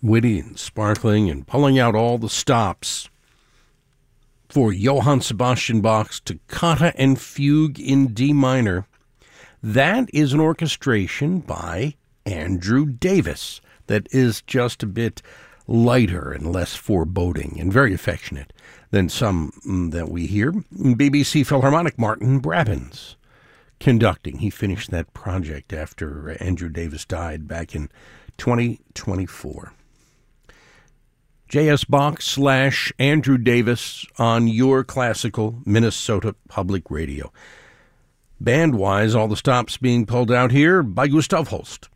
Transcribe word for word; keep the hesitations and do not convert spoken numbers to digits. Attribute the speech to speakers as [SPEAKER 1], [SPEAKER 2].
[SPEAKER 1] witty and sparkling and pulling out all the stops for Johann Sebastian Bach's Toccata and Fugue in D minor. That is an orchestration by Andrew Davis that is just a bit lighter and less foreboding and very affectionate than some that we hear. B B C Philharmonic, Martin Brabbins conducting. He finished that project after Andrew Davis died back in twenty twenty-four. J S. Bach slash Andrew Davis on your classical Minnesota Public Radio. Band-wise, all the stops being pulled out here by Gustav Holst.